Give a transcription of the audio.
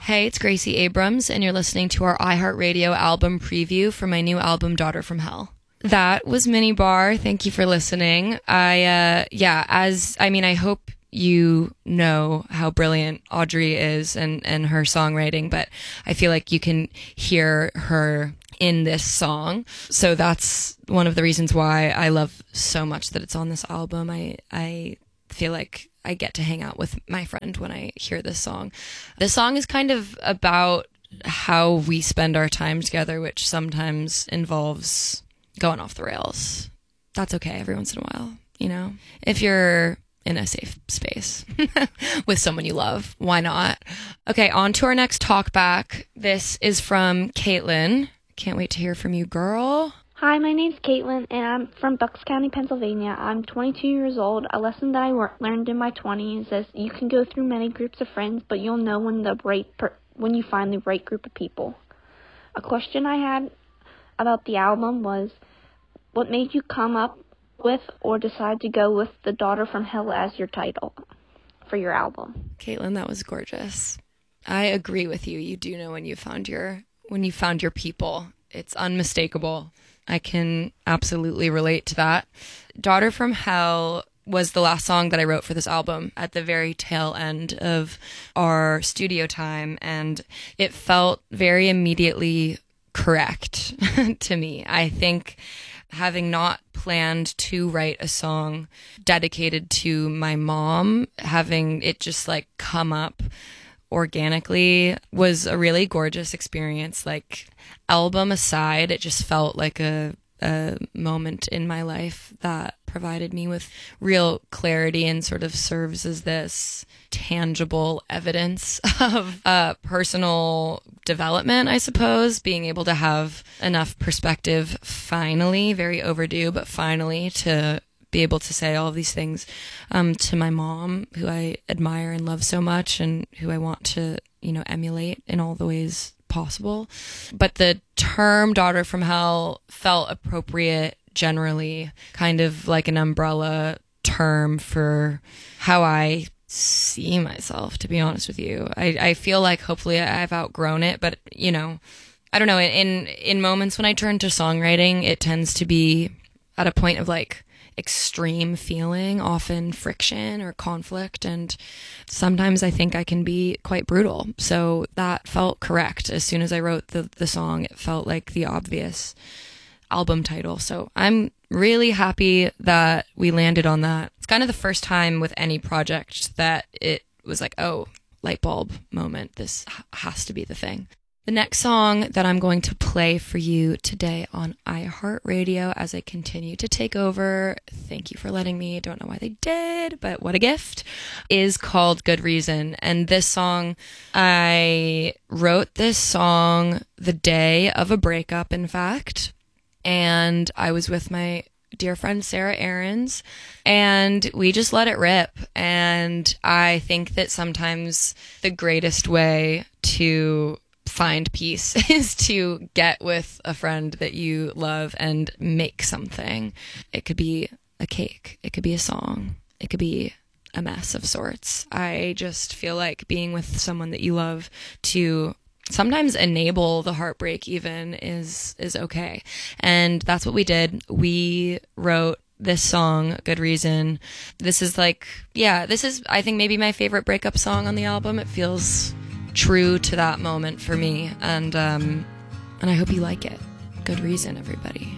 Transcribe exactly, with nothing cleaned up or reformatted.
Hey, it's Gracie Abrams, and you're listening to our iHeartRadio album preview for my new album, Daughter from Hell. That was Minibar. Thank you for listening. I, uh, yeah, as, I mean, I hope you know how brilliant Audrey is and, and her songwriting, but I feel like you can hear her in this song. So that's one of the reasons why I love so much that it's on this album. I, I feel like I get to hang out with my friend when I hear this song. This song is kind of about how we spend our time together, which sometimes involves going off the rails. That's okay every once in a while, you know? If you're in a safe space with someone you love, why not? Okay, on to our next talk back. This is from Caitlin. Can't wait to hear from you, girl. Hi, my name's Caitlin, and I'm from Bucks County, Pennsylvania. I'm twenty-two years old. A lesson that I wor- learned in my twenties is you can go through many groups of friends, but you'll know when the right per- when you find the right group of people. A question I had about the album was, what made you come up with or decide to go with The Daughter from Hell as your title for your album? Caitlin, that was gorgeous. I agree with you. You do know when you found your when you found your people. It's unmistakable. I can absolutely relate to that. Daughter from Hell was the last song that I wrote for this album at the very tail end of our studio time, and it felt very immediately correct to me. I think having not planned to write a song dedicated to my mom, having it just like come up organically was a really gorgeous experience. Like, album aside, it just felt like a, a moment in my life that provided me with real clarity and sort of serves as this tangible evidence of uh, personal development, I suppose, being able to have enough perspective finally, very overdue, but finally to be able to say all of these things um, to my mom, who I admire and love so much and who I want to, you know, emulate in all the ways possible. But the term Daughter from Hell felt appropriate generally, kind of like an umbrella term for how I see myself, to be honest with you. I, I feel like hopefully I've outgrown it, but, you know, I don't know. In, in moments when I turn to songwriting, it tends to be at a point of like extreme feeling, often friction or conflict, and sometimes I think I can be quite brutal. So that felt correct. As soon as I wrote the, the song, it felt like the obvious album title. So I'm really happy that we landed on that. It's kind of the first time with any project that it was like, oh, light bulb moment. This h- has to be the thing. The next song that I'm going to play for you today on iHeartRadio as I continue to take over, thank you for letting me, don't know why they did, but what a gift, is called Good Reason. And this song, I wrote this song the day of a breakup, in fact, and I was with my dear friend Sarah Aarons, and we just let it rip. And I think that sometimes the greatest way to find peace is to get with a friend that you love and make something. It could be a cake, it could be a song, it could be a mess of sorts. I just feel like being with someone that you love to sometimes enable the heartbreak even is is okay. And that's what we did. We wrote this song, Good Reason. This is like, yeah, this is, I think, maybe my favorite breakup song on the album. It feels true to that moment for me, and um and I hope you like it. Good Reason, everybody.